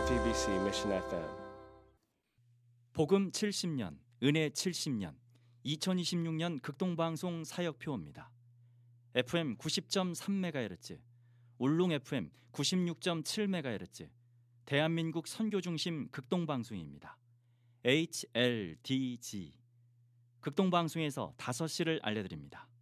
FEBC Mission FM. 복음 70년, 은혜 70년, 2026년 극동방송 사역표입니다. FM 90.3MHz, 울릉 FM 96.7MHz, 대한민국 선교중심 극동방송입니다. HLDG. 극동방송에서 5시를 알려드립니다.